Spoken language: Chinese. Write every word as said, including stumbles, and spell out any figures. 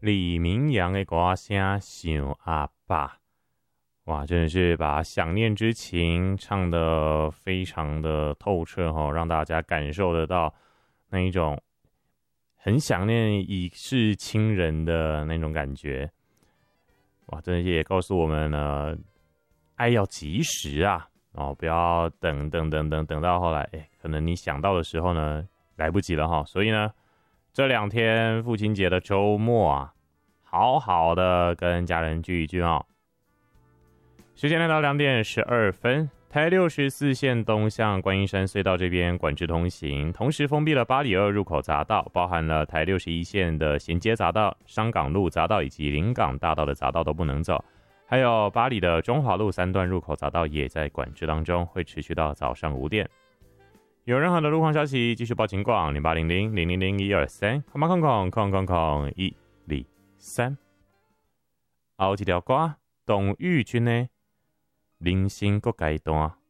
李明阳的歌声想阿爸，哇，真的是把想念之情唱得非常的透彻哈、哦，让大家感受得到那一种很想念已逝亲人的那种感觉。哇，真的也告诉我们呢，爱要及时啊，哦，不要等等等等等到后来，哎，可能你想到的时候呢，来不及了哈。所以呢，这两天父亲节的周末啊，好好的跟家人聚一聚哦。时间来到两点十二分，台六十四线东向观音山隧道这边管制通行，同时封闭了八里二入口匝道，包含了台六十一线的衔接匝道、商港路匝道以及临港大道的匝道都不能走，还有八里的中华路三段入口匝道也在管制当中，会持续到早上五点。有任何的路况消息，继续报警广零八零零零零零一二三，空空空空空空一二三。后一条歌，董玉君的。人生各阶段。